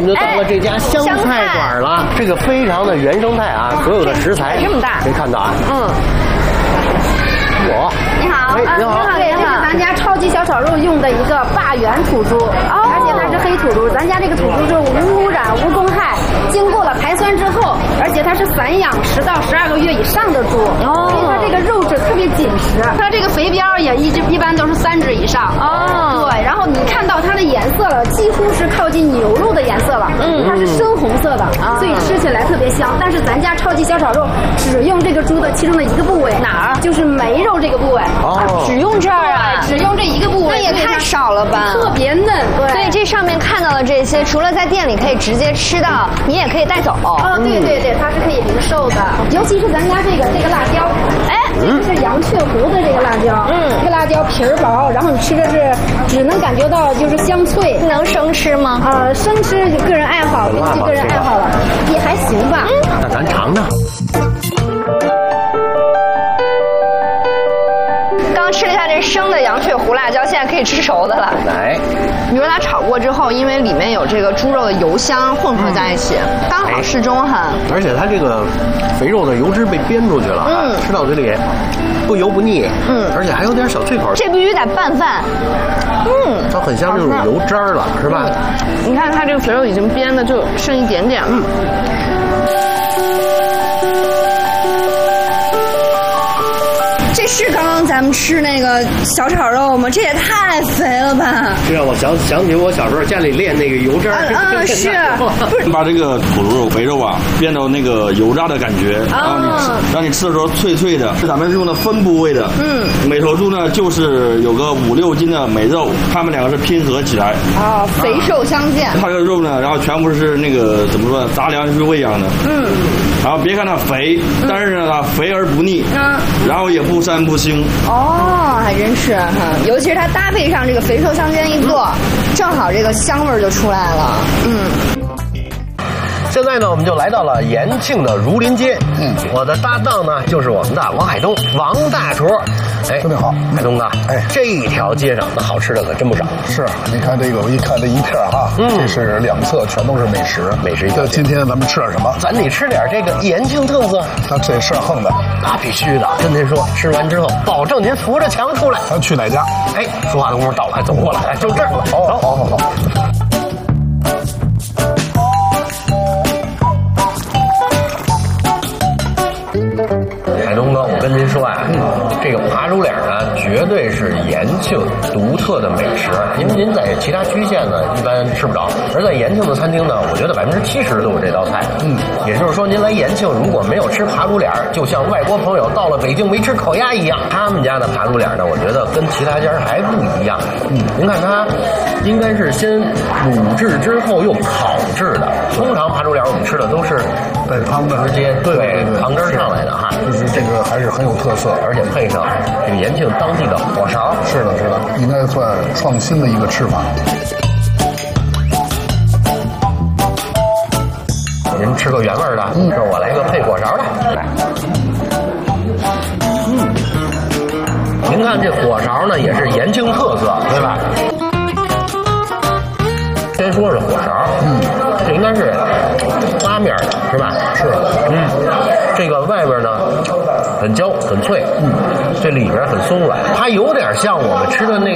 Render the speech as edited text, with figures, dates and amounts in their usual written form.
们就到了这家湘菜馆了。这个非常的原生态啊，所有的食材这么大， 可以看到啊。我你好， 你好， 这是咱家超级小炒肉用的一个霸元土猪，而且它是黑土猪。咱家这个土猪是无污染、无公害，经过了排酸之后，而且它是散养10到12个月以上的猪，所以它这个肉质特别紧实。它这个肥膘也一般都是3指以上。对，然后你看到它的颜色了，几乎是靠近牛肉的颜色了。它是深红色的，所以吃起来特别香。但是咱家超级小炒肉只用这个猪的其中的一个部位，哪儿？就是眉肉这个部位。 只用这儿啊？ 只用这一个部位， 那也太少了吧？ 特别嫩，对。 所以这上面看到的这些，除了在店里可以直接吃到，你也可以带走。 对，它是可以零售的。尤其是咱家这个辣椒，这是阳雀湖的这个辣椒，这个辣椒皮儿薄，然后你吃着是只能感觉到就是香脆。 能生吃吗？ 生吃就个人爱好，根据个人爱好了，也还行吧。 那咱尝尝。 刚吃了一下这生的阳雀湖辣椒，现在可以吃熟的了。 来， 比如它炒过之后，因为里面有这个猪肉的油香混合在一起，刚好适中哈。 而且它这个肥肉的油脂被煸出去了，吃到嘴里不油不腻，而且还有点小脆口。 这必须得拌饭， 它很像那种油渣了，是吧？ 你看它这个肥肉已经煸的就剩一点点了。这是刚刚咱们吃那个小炒肉吗？这也太肥了吧！ 这让我想起我小时候家里炼那个油渣。 是， 不是把这个土肉肥肉啊变到那个油炸的感觉，让你吃的时候脆脆的。咱们是用的分部位的，每头猪呢就是有个5、6斤的美肉，它们两个是拼合起来。 肥瘦相间。 它这个肉呢，然后全部是那个怎么说呢，杂粮是喂养的。然后别看它肥，但是呢它肥而不腻，然后也不膻不腥。 还真是哈，尤其是它搭配上这个肥瘦相间一做，正好这个香味就出来了。 现在呢，我们就来到了延庆的儒林街。我的搭档呢就是我们的王海东，王大厨。 特别好， 海东哥。这一条街上的好吃的可真不少。 是，你看这个，我一看这一片哈，这是2侧全都是美食。这今天咱们吃点什么？ 咱得吃点这个延庆特色。 那这事儿横的， 那必须的。跟您说，吃完之后保证您扶着墙出来。 咱去哪家？ 说话的功夫到了，走过来，就这儿了。好。海东哥，我跟您说啊，这个扒猪脸呢，绝对是延庆独特的美食。因为您在其他区县呢，一般吃不着，而在延庆的餐厅呢，我觉得70%都有这道菜。也就是说，您来延庆如果没有吃扒猪脸，就像外国朋友到了北京没吃烤鸭一样。他们家的扒猪脸呢，我觉得跟其他家还不一样。您看它应该是先卤制之后又烤制的。通常扒猪脸我们吃的都是带汤的， 直接对旁根上来的哈。 就是这个还是很有特色， 而且配上这个延庆当地的火勺。 是的，应该算创新的一个吃法。 您吃个原味的，这我来个配火勺的。来，您看这火勺呢，也是延庆特色，对吧？先说是火勺，这应该是拉面的，是吧？ 是， 这个外边呢很焦很脆，这里边很松软，它有点像我们吃的那